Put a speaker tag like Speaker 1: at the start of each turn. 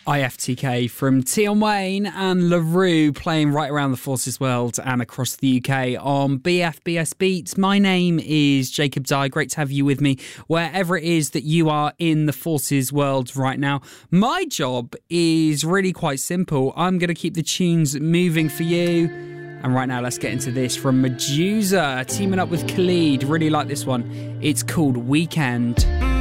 Speaker 1: IFTK from Tion Wayne and LaRue playing right around the Forces world and across the UK on BFBS Beats. My name is Jacob Dye. Great to have you with me wherever it is that you are in the Forces world right now. My job is really quite simple. I'm going to keep the tunes moving for you. And right now, let's get into this from Medusa, teaming up with Khalid. Really like this one. It's called Weekend.